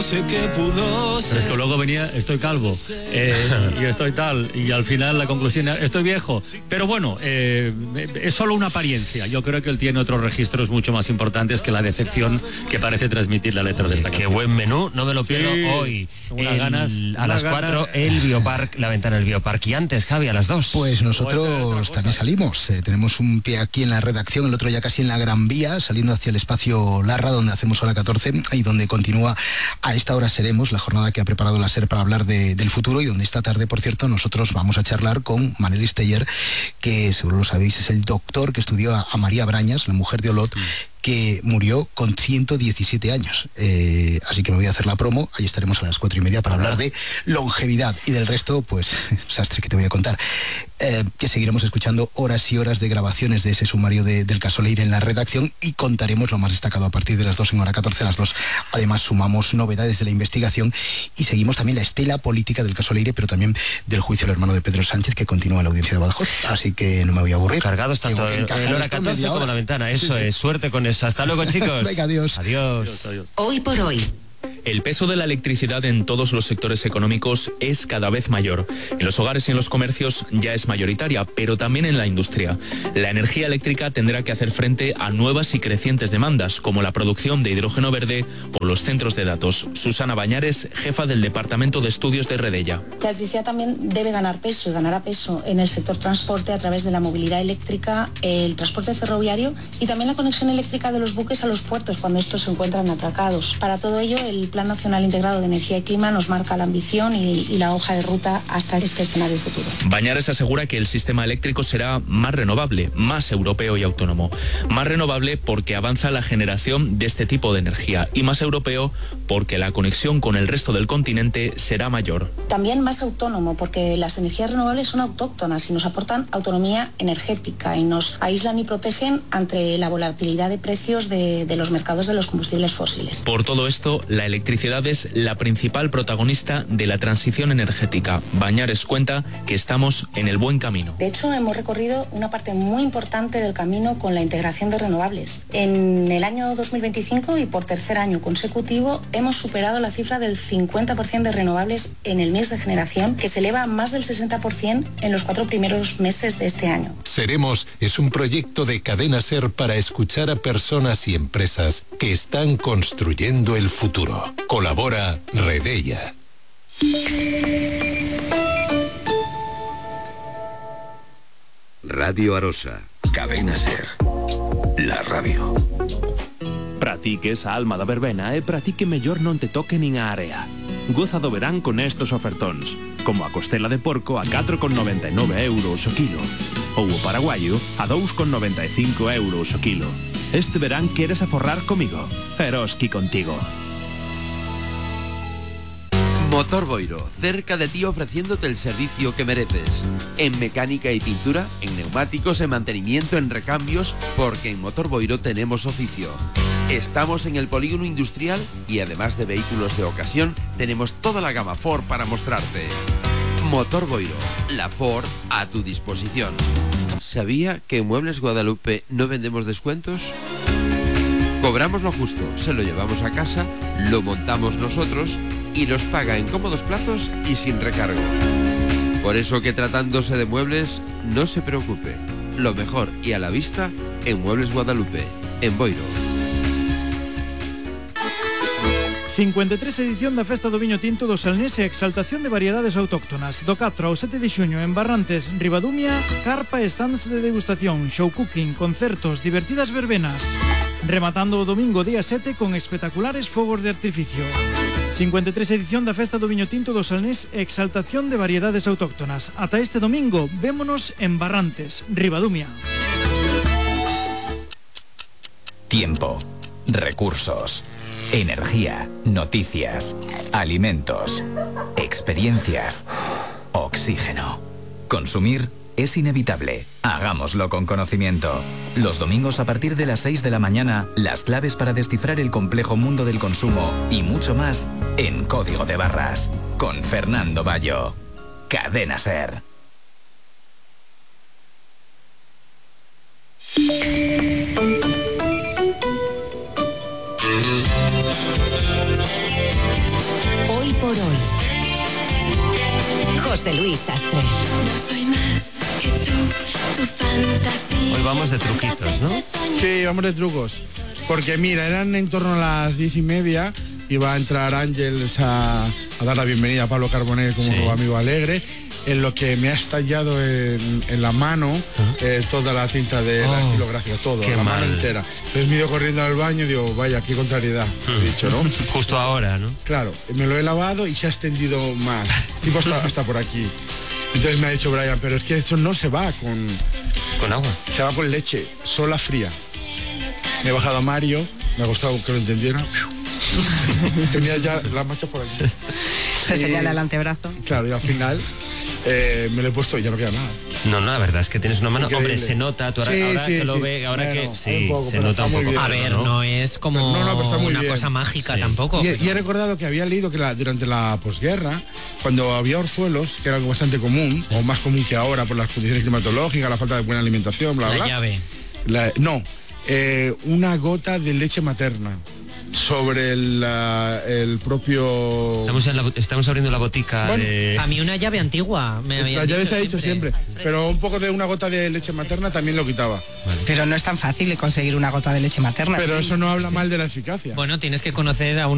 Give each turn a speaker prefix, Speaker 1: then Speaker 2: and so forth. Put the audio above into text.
Speaker 1: sé qué pudo ser.
Speaker 2: Pero es que luego venía, estoy calvo, y estoy tal, y al final la conclusión era, estoy viejo. Pero bueno, es solo una apariencia. Yo creo que él tiene otros registros mucho más importantes que la decepción que parece transmitir la letra de esta canción.
Speaker 3: Qué buen menú, no me lo pierdo
Speaker 2: Sí,
Speaker 3: hoy. A las 4,
Speaker 2: ganas.
Speaker 3: el Biopark, la ventana del Biopark. Y antes, Javi, a las 2.
Speaker 4: Pues nosotros también salimos. Tenemos un pie aquí en la redacción, el otro ya casi en la Gran Vía, saliendo hacia el espacio Larra, donde hacemos hora 14 y donde continúa A esta hora seremos, la jornada que ha preparado la SER para hablar del futuro, y donde esta tarde, por cierto, nosotros vamos a charlar con Manel Steyer, que seguro lo sabéis, es el doctor que estudió a María Brañas, la mujer de Olot, que murió con 117 años. Así que me voy a hacer la promo, ahí estaremos a las 4:30 para hablar de longevidad, y del resto, pues, sastre que te voy a contar. Que seguiremos escuchando horas y horas de grabaciones de ese sumario del caso Leire en la redacción, y contaremos lo más destacado a partir de las 2 en hora 14. A las 2 además sumamos novedades de la investigación y seguimos también la estela política del caso Leire, pero también del juicio del hermano de Pedro Sánchez, que continúa en la audiencia de Badajoz. Así que no me voy a aburrir.
Speaker 3: Cargados tanto en hora 14 como la ventana. Eso es, suerte con eso. Hasta luego, chicos.
Speaker 4: Venga, adiós.
Speaker 3: Adiós.
Speaker 5: Hoy por hoy.
Speaker 6: El peso de la electricidad en todos los sectores económicos es cada vez mayor. En los hogares y en los comercios ya es mayoritaria, pero también en la industria. La energía eléctrica tendrá que hacer frente a nuevas y crecientes demandas, como la producción de hidrógeno verde o los centros de datos. Susana Bañares, jefa del Departamento de Estudios de Redella.
Speaker 7: La electricidad también debe ganar peso, y ganará peso en el sector transporte a través de la movilidad eléctrica, el transporte ferroviario y también la conexión eléctrica de los buques a los puertos cuando estos se encuentran atracados. Para todo ello, el Plan Nacional Integrado de Energía y Clima nos marca la ambición y la hoja de ruta hasta este escenario futuro.
Speaker 6: Bañares asegura que el sistema eléctrico será más renovable, más europeo y autónomo. Más renovable porque avanza la generación de este tipo de energía, y más europeo porque la conexión con el resto del continente será mayor.
Speaker 7: También más autónomo porque las energías renovables son autóctonas y nos aportan autonomía energética y nos aíslan y protegen ante la volatilidad de precios de los mercados de los combustibles fósiles.
Speaker 6: Por todo esto, la electricidad es la principal protagonista de la transición energética. Bañares cuenta que estamos en el buen camino.
Speaker 7: De hecho, hemos recorrido una parte muy importante del camino con la integración de renovables. En el año 2025 y por tercer año consecutivo hemos superado la cifra del 50% de renovables en el mix de generación, que se eleva a más del 60% en los 4 primeros meses de este año.
Speaker 8: Seremos es un proyecto de Cadena SER para escuchar a personas y empresas que están construyendo el futuro. Colabora Redella.
Speaker 9: Radio Arosa. Cadena SER. La radio.
Speaker 10: Para ti que esa alma da verbena para ti que mellor non te toque nin a area. Goza do verán con estos ofertóns, como a costela de porco a 4,99 euros o kilo, ou o paraguayo a 2,95 euros o kilo. Este verán queres aforrar comigo, Eroski contigo.
Speaker 11: Motor Boiro, cerca de ti ofreciéndote el servicio que mereces. En mecánica y pintura, en neumáticos, en mantenimiento, en recambios, porque en Motor Boiro tenemos oficio. Estamos en el polígono industrial y además de vehículos de ocasión, tenemos toda la gama Ford para mostrarte. Motor Boiro, la Ford a tu disposición. ¿Sabía que en Muebles Guadalupe no vendemos descuentos? Cobramos lo justo, se lo llevamos a casa, lo montamos nosotros y los paga en cómodos plazos y sin recargo. Por eso que tratándose de muebles, no se preocupe. Lo mejor y a la vista en Muebles Guadalupe, en Boiro.
Speaker 12: 53 edición da Festa do Viño Tinto do Salnés e exaltación de variedades autóctonas. Do 4 ao 7 de xuño en Barrantes, Ribadumia, carpa e stands de degustación, show cooking, concertos, divertidas verbenas. Rematando o domingo día 7 con espectaculares fogos de artificio. 53 edición da Festa do Viño Tinto do Salnés e exaltación de variedades autóctonas. Ata este domingo, vémonos en Barrantes, Ribadumia.
Speaker 13: Tiempo, recursos, energía, noticias, alimentos, experiencias, oxígeno. Consumir es inevitable. Hagámoslo con conocimiento. Los domingos a partir de las 6 de la mañana, las claves para descifrar el complejo mundo del consumo y mucho más en Código de Barras, con Fernando Bayo. Cadena SER.
Speaker 1: por hoy. José Luis Sastre.
Speaker 3: Hoy vamos de truquitos, ¿no?
Speaker 5: Sí, vamos de trucos. Porque mira, eran en torno a las 10:30, iba a entrar Ángeles a dar la bienvenida a Pablo Carbonell como amigo alegre, en lo que me ha estallado en la mano toda la tinta de la estilográfica, todo, la mano entera. Entonces me he ido corriendo al baño y digo, vaya, qué contrariedad, he dicho, ¿no?
Speaker 3: Justo ahora, ¿no?
Speaker 5: Claro, me lo he lavado y se ha extendido más, tipo hasta por aquí. Entonces me ha dicho Brian, pero es que eso no se va
Speaker 3: con agua.
Speaker 5: Se va con leche, sola fría. Me he bajado a Mario, me ha costado que lo entendiera. Tenía ya las manchas por aquí.
Speaker 14: Se señala el antebrazo.
Speaker 5: Claro, y al final me lo he puesto y ya no queda nada.
Speaker 3: No, la verdad es que tienes una mano.
Speaker 5: Increíble.
Speaker 3: Hombre, se nota, tú ahora que lo ve, ahora
Speaker 5: bueno,
Speaker 3: que sí,
Speaker 5: poco,
Speaker 3: se nota un poco.
Speaker 5: bien,
Speaker 15: a ver, no es como una cosa mágica tampoco.
Speaker 5: Y he recordado que había leído que durante la posguerra, cuando había orzuelos, que era algo bastante común, o más común que ahora por las condiciones climatológicas, la falta de buena alimentación, bla, bla.
Speaker 15: La llave.
Speaker 5: Una gota de leche materna sobre el propio...
Speaker 3: Estamos abriendo la botica, bueno, de...
Speaker 15: A mí una llave antigua me había
Speaker 5: La llave se ha dicho siempre, pero un poco de una gota de leche materna también lo quitaba.
Speaker 14: Vale. Pero no es tan fácil conseguir una gota de leche materna.
Speaker 5: Pero eso no habla mal de la eficacia.
Speaker 15: Bueno, tienes que conocer a